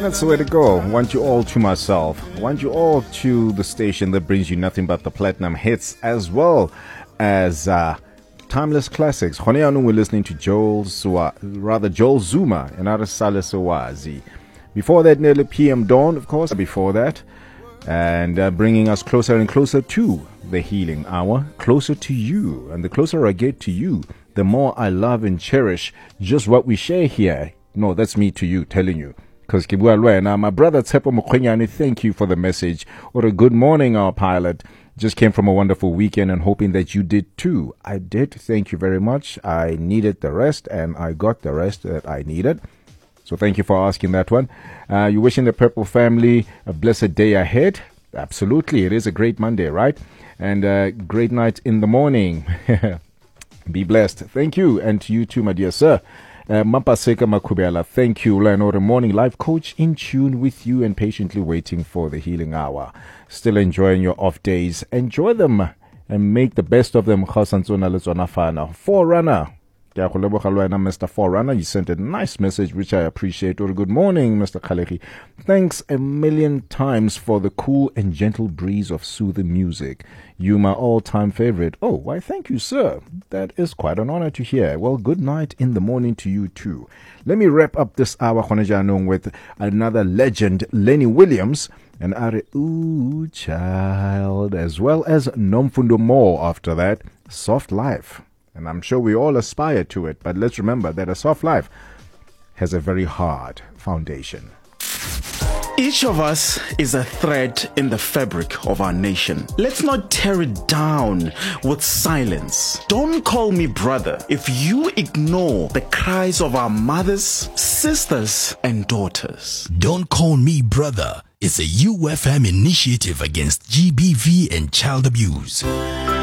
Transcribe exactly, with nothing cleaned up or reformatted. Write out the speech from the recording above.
that's the way to go. I want you all to myself. I want you all to the station that brings you nothing but the platinum hits, as well as uh, timeless classics. Honeanu, we're listening to Joel Swa, rather Joel Zuma and Arasale Sawazi. Before that, nearly P M Dawn, of course. Before that, and uh, bringing us closer and closer to the healing hour, closer to you. And the closer I get to you, the more I love and cherish just what we share here. No, that's me to you, telling you. Because now, my brother Tsepo Mukwenyani, thank you for the message. Or a good morning, our pilot. Just came from a wonderful weekend and hoping that you did too. I did. Thank you very much. I needed the rest and I got the rest that I needed. So thank you for asking that one. Uh, you wishing the Purple family a blessed day ahead? Absolutely. It is a great Monday, right? And a great night in the morning. Be blessed. Thank you. And to you too, my dear sir. Uh, Mapaseka Makubela, thank you. Leonora Morning Life Coach in tune with you and patiently waiting for the healing hour. Still enjoying your off days. Enjoy them and make the best of them. Forerunner. Mister Forerunner, you sent a nice message, which I appreciate. Or good morning, Mister Khaleki. Thanks a million times for the cool and gentle breeze of soothing music. You, my all-time favorite. Oh, why, thank you, sir. That is quite an honor to hear. Well, good night in the morning to you, too. Let me wrap up this hour, Khonejanong, with another legend, Lenny Williams, and Are Ooh Child, as well as Nomfundo Mo after that, Soft Life. And I'm sure we all aspire to it, but let's remember that a soft life has a very hard foundation. Each of us is a thread in the fabric of our nation. Let's not tear it down with silence. Don't call me brother if you ignore the cries of our mothers, sisters, and daughters. Don't Call Me Brother is a U F M initiative against G B V and child abuse.